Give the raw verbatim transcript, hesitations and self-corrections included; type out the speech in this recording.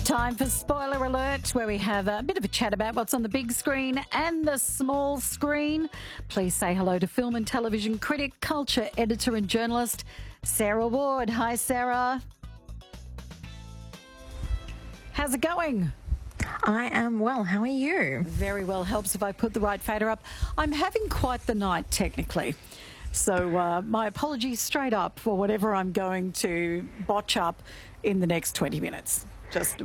Time for Spoiler Alert, where we have a bit of a chat about what's on the big screen and the small screen. Please say hello to film and television critic, culture editor and journalist, Sarah Ward. Hi, Sarah. How's it going? I am well. How are you? Very well. Helps if I put the right fader up. I'm having quite the night, technically. So uh, my apologies straight up for whatever I'm going to botch up in the next twenty minutes. Just